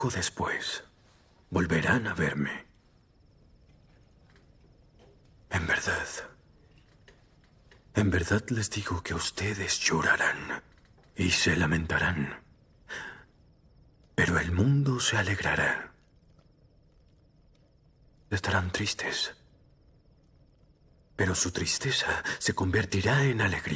Después, volverán a verme. En verdad les digo que ustedes llorarán y se lamentarán, pero el mundo se alegrará. Estarán tristes, pero su tristeza se convertirá en alegría.